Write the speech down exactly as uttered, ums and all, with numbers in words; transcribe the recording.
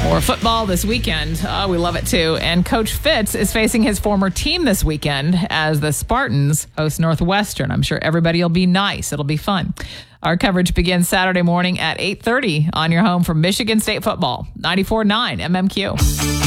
More football this weekend. Oh, we love it too. And Coach Fitz is facing his former team this weekend as the Spartans host Northwestern. I'm sure everybody will be nice. It'll be fun. Our coverage begins Saturday morning at eight thirty on your home for Michigan State football. ninety-four point nine M M Q.